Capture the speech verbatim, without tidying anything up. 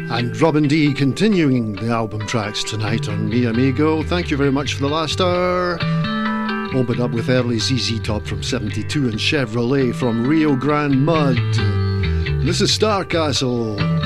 And Robin D continuing the album tracks tonight on Mi Amigo. Thank you very much for the last hour. Opened up with early Z Z Top from seventy-two and Chevrolet from Rio Grande Mud. This is Starcastle.